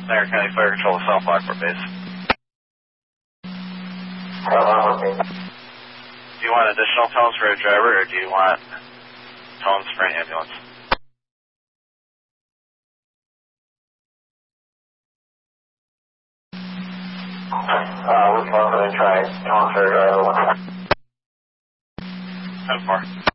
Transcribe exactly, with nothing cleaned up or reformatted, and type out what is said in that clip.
Lander County Fire Control to South Lockport Base. Uh, okay. Do you want additional tones for a driver, or do you want tones for an ambulance? Uh, we're going to try tones for a driver. ten four.